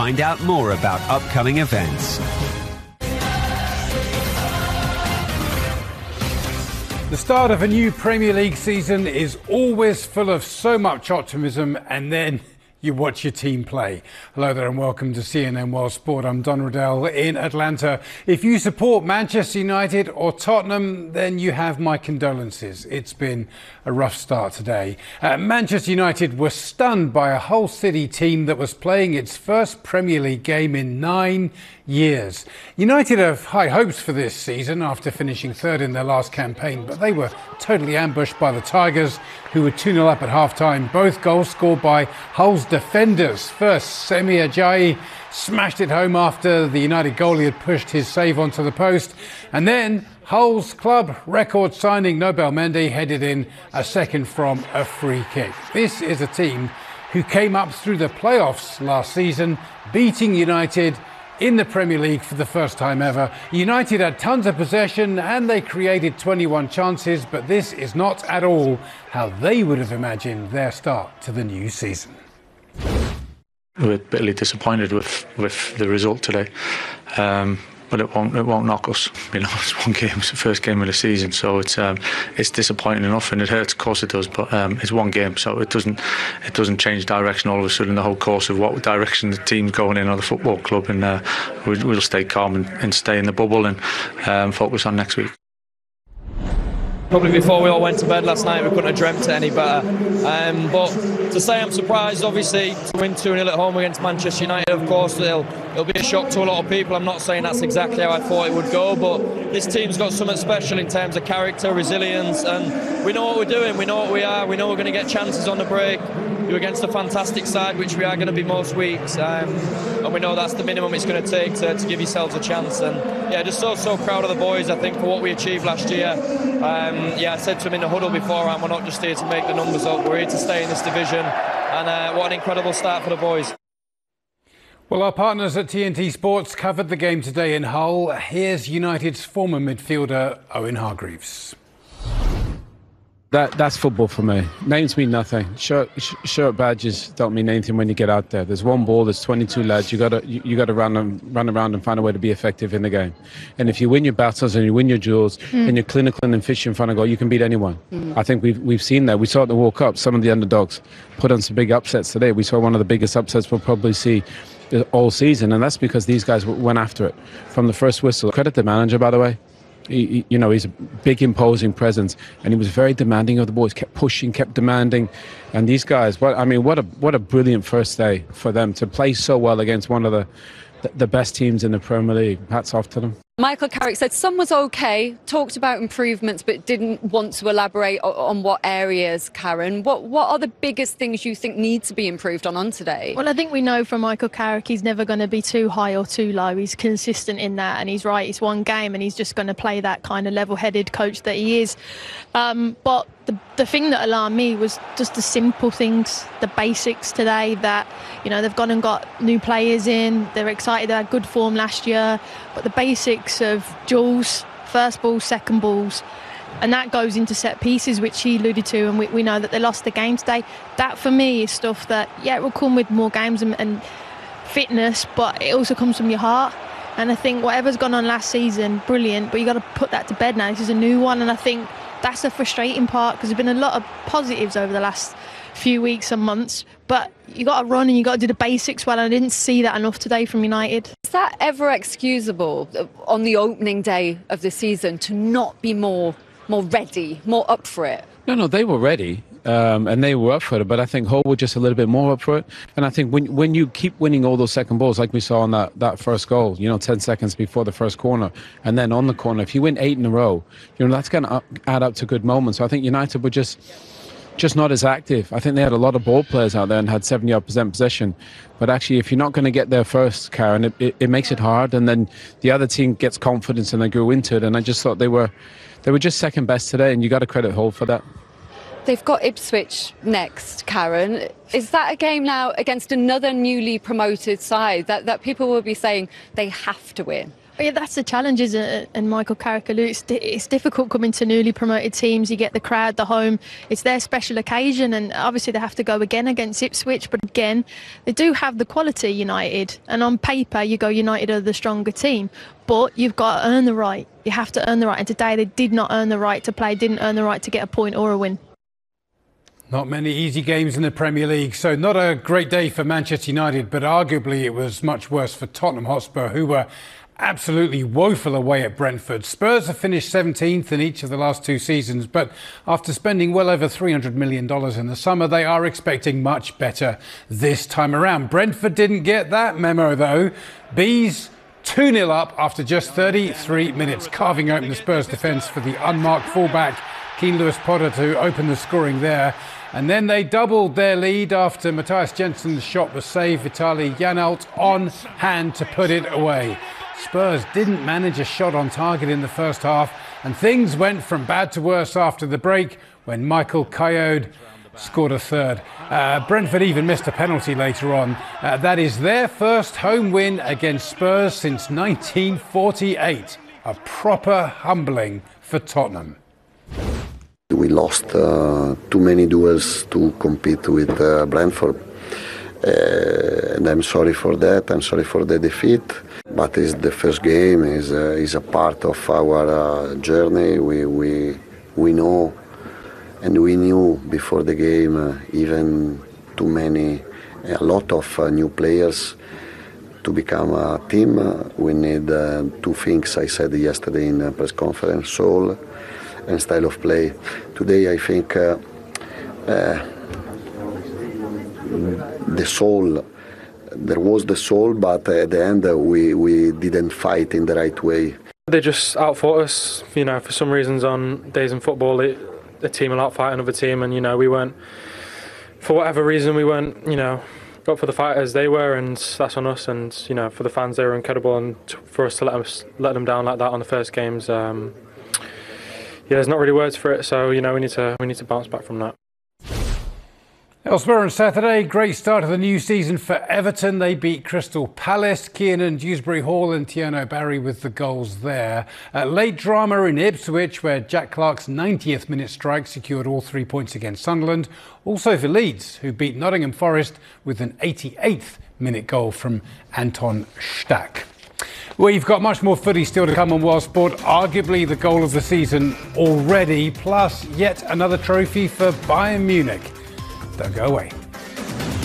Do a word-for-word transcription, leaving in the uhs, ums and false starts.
find out more about upcoming events. The start of a new Premier League season is always full of so much optimism, and then you watch your team play. Hello there and welcome to C N N World Sport. I'm Don Riddell in Atlanta. If you support Manchester United or Tottenham, then you have my condolences. It's been a rough start today. Uh, Manchester United were stunned by a Hull City team that was playing its first Premier League game in nine years. United have high hopes for this season after finishing third in their last campaign, but they were totally ambushed by the Tigers, who were two nil up at half-time. Both goals scored by Hull's defenders. First, Semi Ajayi smashed it home after the United goalie had pushed his save onto the post. And then Hull's club record signing Nobel Mendy headed in a second from a free kick. This is a team who came up through the playoffs last season, beating United in the Premier League for the first time ever. United had tons of possession and they created twenty-one chances, but this is not at all how they would have imagined their start to the new season. We're bitterly disappointed with, with the result today, um, but it won't it won't knock us. You know, it's one game, it's the first game of the season, so it's um, it's disappointing enough, and it hurts. Of course, it does, but um, it's one game, so it doesn't it doesn't change direction all of a sudden. The whole course of what direction the team's going in, or the football club, and uh, we'll, we'll stay calm and, and stay in the bubble and um, focus on next week. Probably before we all went to bed last night, we couldn't have dreamt it any better. Um, but to say I'm surprised, obviously, to win two nil at home against Manchester United, of course, it'll, it'll be a shock to a lot of people. I'm not saying that's exactly how I thought it would go, but this team's got something special in terms of character, resilience, and we know what we're doing, we know what we are, we know we're going to get chances on the break. You're against a fantastic side, which we are going to be most weeks, um, and we know that's the minimum it's going to take to, to give yourselves a chance. And yeah, just so so proud of the boys, I think, for what we achieved last year. Um, yeah, I said to him in the huddle beforehand, we're not just here to make the numbers up, we're here to stay in this division, and uh, what an incredible start for the boys. Well, our partners at T N T Sports covered the game today in Hull. Here's United's former midfielder, Owen Hargreaves. That that's football for me. Names mean nothing. Shirt sh- shirt badges don't mean anything when you get out there. There's one ball. There's twenty-two lads. You gotta you, you gotta run and run around and find a way to be effective in the game. And if you win your battles and you win your duels mm. and you're clinical and efficient in front of goal, you can beat anyone. Mm. I think we've we've seen that. We saw at the World Cup some of the underdogs put on some big upsets today. We saw one of the biggest upsets we'll probably see all season, and that's because these guys went after it from the first whistle. Credit the manager, by the way. He, you know, he's a big, imposing presence, and he was very demanding of the boys. Kept pushing, kept demanding, and these guys. What I mean, what a what a brilliant first day for them to play so well against one of the the best teams in the Premier League. Hats off to them. Michael Carrick said some was okay, talked about improvements, but didn't want to elaborate on what areas, Karen. What what are the biggest things you think need to be improved on on today? Well, I think we know from Michael Carrick he's never going to be too high or too low. He's consistent in that, and he's right. It's one game, and he's just going to play that kind of level-headed coach that he is. Um, but the the thing that alarmed me was just the simple things, the basics today, that, you know, they've gone and got new players in. They're excited. They had good form last year. But the basics of duels, first balls, second balls, and that goes into set pieces, which he alluded to, and we, we know that they lost the game today. That, for me, is stuff that, yeah, it will come with more games and, and fitness, but it also comes from your heart. And I think whatever's gone on last season, brilliant, but you got to put that to bed now. This is a new one, and I think that's the frustrating part, because there's been a lot of positives over the last few weeks and months, but you got to run and you got to do the basics well, and I didn't see that enough today from United. Is that ever excusable on the opening day of the season to not be more more ready, more up for it? No, no, they were ready. Um, and they were up for it, but I think Hull were just a little bit more up for it. And I think when when you keep winning all those second balls, like we saw on that, that first goal, you know, ten seconds before the first corner, and then on the corner, if you win eight in a row, you know, that's going to add up to good moments. So I think United were just just not as active. I think they had a lot of ball players out there and had seventy odd percent possession. But actually, if you're not going to get there first, Karen, it, it, it makes it hard. And then the other team gets confidence and they grew into it. And I just thought they were they were just second best today, and you got to credit Hull for that. They've got Ipswich next, Karen. Is that a game now against another newly promoted side that, that people will be saying they have to win? Yeah, that's the challenge, isn't it? And Michael Carrick alludes, it's difficult coming to newly promoted teams. You get the crowd, the home. It's their special occasion, and obviously they have to go again against Ipswich. But again, they do have the quality, United. And on paper, you go United are the stronger team. But you've got to earn the right. You have to earn the right. And today they did not earn the right to play, didn't earn the right to get a point or a win. Not many easy games in the Premier League, so not a great day for Manchester United, but arguably it was much worse for Tottenham Hotspur, who were absolutely woeful away at Brentford. Spurs have finished seventeenth in each of the last two seasons, but after spending well over three hundred million dollars in the summer, they are expecting much better this time around. Brentford didn't get that memo though. Bees two nil up after just thirty-three minutes, carving open the Spurs defence for the unmarked fullback Keane Lewis-Potter to open the scoring there. And then they doubled their lead after Matthias Jensen's shot was saved. Vitaly Janelt on hand to put it away. Spurs didn't manage a shot on target in the first half, and things went from bad to worse after the break when Michael Kayode scored a third. Uh, Brentford even missed a penalty later on. Uh, that is their first home win against Spurs since nineteen forty-eight. A proper humbling for Tottenham. We lost uh, too many duels to compete with uh, Brentford, uh, and I'm sorry for that. I'm sorry for the defeat. But it's the first game. is uh, is a part of our uh, journey. We we we know, and we knew before the game. Uh, even too many, a lot of uh, new players to become a team. Uh, we need uh, two things. I said yesterday in the press conference: soul and style of play. Today I think uh, uh, the soul, there was the soul, but at the end uh, we, we didn't fight in the right way. They just outfought us, you know, for some reasons on days in football, it, a team will outfight another team, and, you know, we weren't, for whatever reason, we weren't, you know, got for the fight as they were, and that's on us. And, you know, for the fans, they were incredible, and t- for us to let them, let them down like that on the first games, um, yeah, there's not really words for it. So, you know, we need to we need to bounce back from that. Elsewhere on Saturday, great start of the new season for Everton. They beat Crystal Palace. Kiernan Dewsbury Hall and Tierno Barry with the goals there. Uh, late drama in Ipswich, where Jack Clarke's ninetieth minute strike secured all three points against Sunderland. Also for Leeds, who beat Nottingham Forest with an eighty-eighth minute goal from Anton Stach. We've got much more footy still to come on World Sport. Arguably the goal of the season already, plus yet another trophy for Bayern Munich. Don't go away.